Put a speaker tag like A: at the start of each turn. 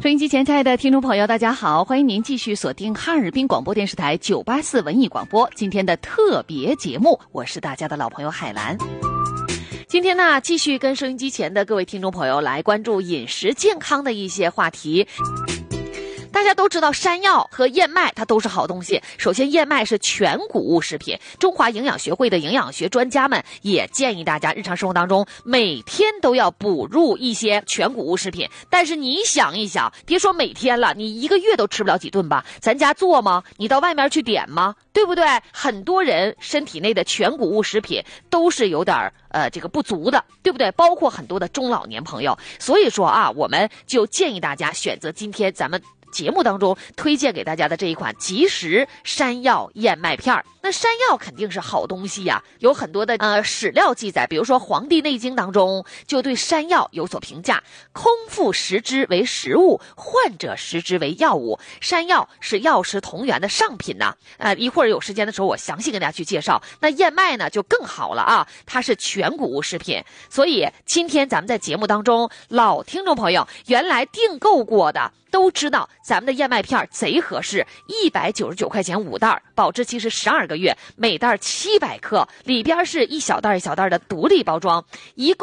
A: 收音机前，亲爱的听众朋友，大家好，欢迎您继续锁定哈尔滨广播电视台984文艺广播今天的特别节目，我是大家的老朋友海兰。今天呢，继续跟收音机前的各位听众朋友来关注饮食健康的一些话题。大家都知道山药和燕麦它都是好东西。首先，燕麦是全谷物食品，中华营养学会的营养学专家们也建议大家日常生活当中每天都要补入一些全谷物食品。但是你想一想，别说每天了，你一个月都吃不了几顿吧？咱家做吗？你到外面去点吗？对不对？很多人身体内的全谷物食品都是有点这个不足的，对不对？包括很多的中老年朋友。所以说啊，我们就建议大家选择今天咱们节目当中推荐给大家的这一款即食山药燕麦片。那山药肯定是好东西呀，有很多的史料记载，比如说《黄帝内经》当中就对山药有所评价：空腹食之为食物，患者食之为药物。山药是药食同源的上品呐。一会儿有时间的时候我详细跟大家去介绍。那燕麦呢就更好了啊，它是全谷物食品。所以今天咱们在节目当中，老听众朋友原来订购过的都知道咱们的燕麦片贼合适，199块钱5袋，保质期是12个月，每袋700克，里边是一小袋一小袋的独立包装，一共